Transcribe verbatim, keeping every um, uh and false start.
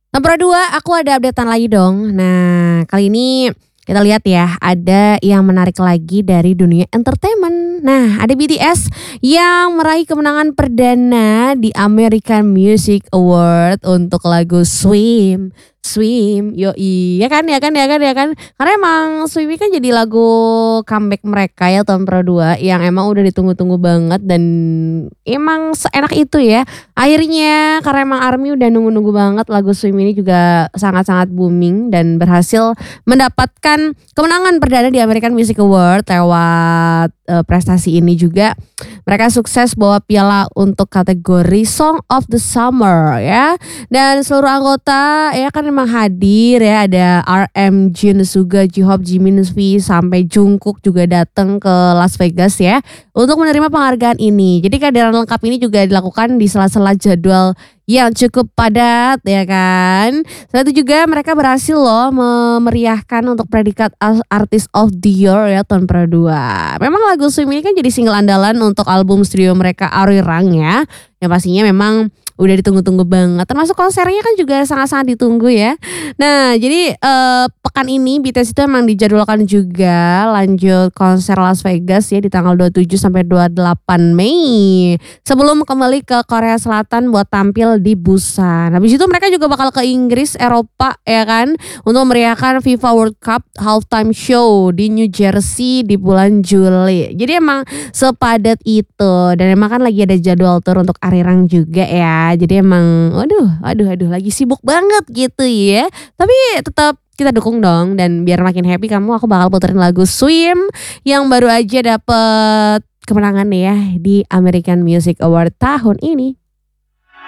Nomor dua, aku ada update-an lagi dong. Nah, kali ini kita lihat ya, ada yang menarik lagi dari dunia entertainment. Nah, ada B T S yang meraih kemenangan perdana di American Music Award untuk lagu Swim. Swim, yoi, ya kan, ya kan, ya kan, ya kan. Karena emang Swim ini kan jadi lagu comeback mereka ya tahun Pro dua yang emang udah ditunggu-tunggu banget dan emang seenak itu ya. Akhirnya karena emang ARMY udah nunggu-nunggu banget, lagu Swim ini juga sangat-sangat booming dan berhasil mendapatkan kemenangan perdana di American Music Award lewat uh, prestasi ini juga. Mereka sukses bawa piala untuk kategori Song of the Summer ya. Dan seluruh anggota ya kan memang hadir ya, ada R M, Jin, Suga, J-Hope, Jimin, V sampai Jungkook juga datang ke Las Vegas ya untuk menerima penghargaan ini. Jadi kehadiran lengkap ini juga dilakukan di sela-sela jadwal yang cukup padat ya kan. Selain itu juga mereka berhasil loh memeriahkan untuk predikat Artist of the Year ya tahun Pro dua. Memang lagu Swim ini kan jadi single andalan untuk album studio mereka Arirang ya. Yang pastinya memang udah ditunggu-tunggu banget. Termasuk konsernya kan juga sangat-sangat ditunggu ya. Nah, jadi eh, pekan ini B T S itu emang dijadwalkan juga lanjut konser Las Vegas ya di tanggal dua puluh tujuh sampai dua puluh delapan Mei. Sebelum kembali ke Korea Selatan buat tampil di Busan. Habis itu mereka juga bakal ke Inggris, Eropa ya kan, untuk meriahkan FIFA World Cup halftime show di New Jersey di bulan Juli. Jadi emang sepadat itu dan emang kan lagi ada jadwal tour untuk Arirang juga ya. Jadi emang waduh, aduh aduh lagi sibuk banget gitu ya. Tapi tetap kita dukung dong dan biar makin happy kamu, aku bakal puterin lagu Swim yang baru aja dapet kemenangan ya di American Music Award tahun ini.